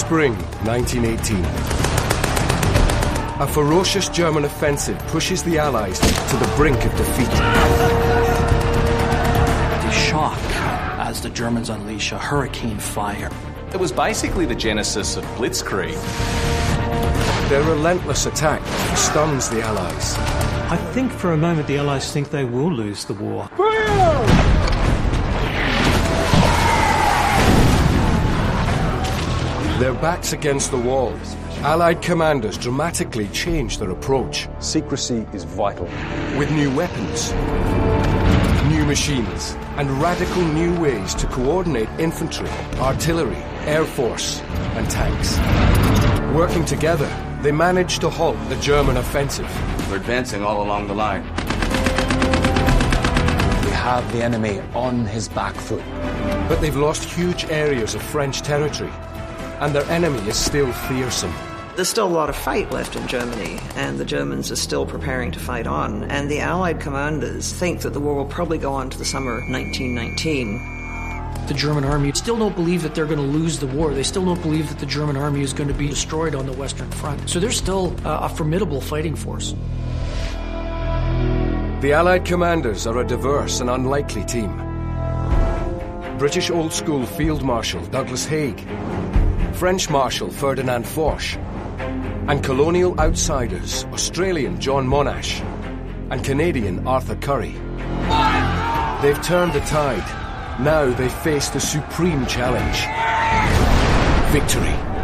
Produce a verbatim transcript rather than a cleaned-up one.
Spring nineteen eighteen. A ferocious German offensive pushes the Allies to the brink of defeat. The shock as the Germans unleash a hurricane fire. It was basically the genesis of Blitzkrieg. Their relentless attack stuns the Allies. I think for a moment the Allies think they will lose the war. Their backs against the wall, Allied commanders dramatically change their approach. Secrecy is vital. With new weapons, new machines, and radical new ways to coordinate infantry, artillery, air force, and tanks. Working together, they manage to halt the German offensive. We're advancing all along the line. We have the enemy on his back foot. But they've lost huge areas of French territory, and their enemy is still fearsome. There's still a lot of fight left in Germany, and the Germans are still preparing to fight on, and the Allied commanders think that the war will probably go on to the summer of nineteen nineteen. The German army still don't believe that they're going to lose the war. They still don't believe that the German army is going to be destroyed on the Western Front. So they're still uh, a formidable fighting force. The Allied commanders are a diverse and unlikely team. British old-school Field Marshal Douglas Haig, French Marshal Ferdinand Foch, and colonial outsiders Australian John Monash and Canadian Arthur Currie. They've turned the tide. Now they face the supreme challenge: victory.